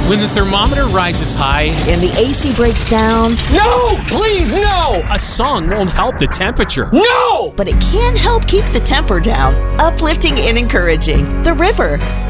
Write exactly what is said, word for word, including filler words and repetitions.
When the thermometer rises high and the A C breaks down. No! Please, no! A song won't help the temperature. No! But it can help keep the temper down. Uplifting and encouraging. The River.